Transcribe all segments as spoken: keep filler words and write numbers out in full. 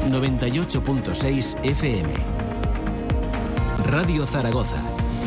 noventa y ocho punto seis F M. Radio Zaragoza.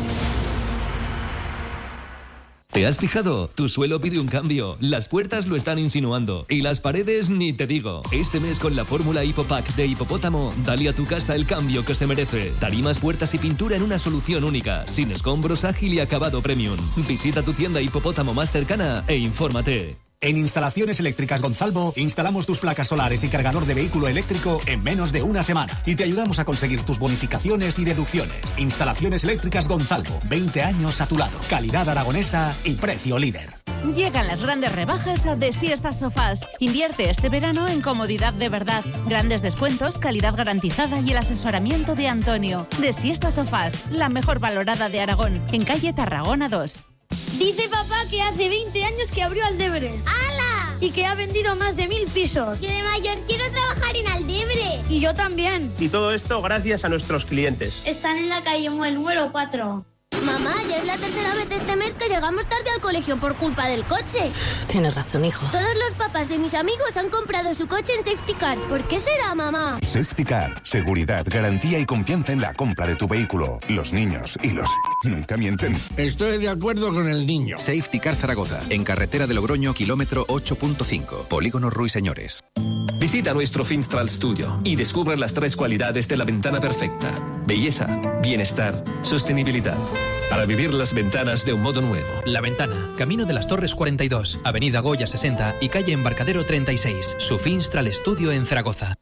¿Te has fijado? Tu suelo pide un cambio, las puertas lo están insinuando y las paredes ni te digo. Este mes con la fórmula Hipopack de Hipopótamo, dale a tu casa el cambio que se merece. Tarimas, puertas y pintura en una solución única, sin escombros, ágil y acabado premium. Visita tu tienda Hipopótamo más cercana e infórmate. En Instalaciones Eléctricas Gonzalvo instalamos tus placas solares y cargador de vehículo eléctrico en menos de una semana y te ayudamos a conseguir tus bonificaciones y deducciones. Instalaciones Eléctricas Gonzalvo, veinte años a tu lado. Calidad aragonesa y precio líder. Llegan las grandes rebajas a De Siestas Sofás. Invierte este verano en comodidad de verdad. Grandes descuentos, calidad garantizada y el asesoramiento de Antonio. De Siestas Sofás, la mejor valorada de Aragón, en calle Tarragona dos. Dice papá que hace veinte años que abrió Aldebre. ¡Hala! Y que ha vendido más de mil pisos. Yo de mayor quiero trabajar en Aldebre. Y yo también. Y todo esto gracias a nuestros clientes. Están en la calle Muel número cuatro. Mamá, ya es la tercera vez este mes que llegamos tarde al colegio por culpa del coche. Tienes razón, hijo. Todos los papás de mis amigos han comprado su coche en Safety Car. ¿Por qué será, mamá? Safety Car. Seguridad, garantía y confianza en la compra de tu vehículo. Los niños y los... nunca mienten. Estoy de acuerdo con el niño. Safety Car Zaragoza. En carretera de Logroño, kilómetro ocho punto cinco. Polígono Ruiseñores. Visita nuestro Finstral Studio y descubre las tres cualidades de la ventana perfecta. Belleza, bienestar, sostenibilidad. Para vivir las ventanas de un modo nuevo. La Ventana, Camino de las Torres cuarenta y dos, Avenida Goya sesenta y calle Embarcadero treinta y seis. Su Finstral Studio en Zaragoza.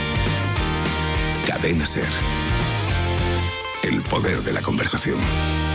Cadena Ser. El poder de la conversación.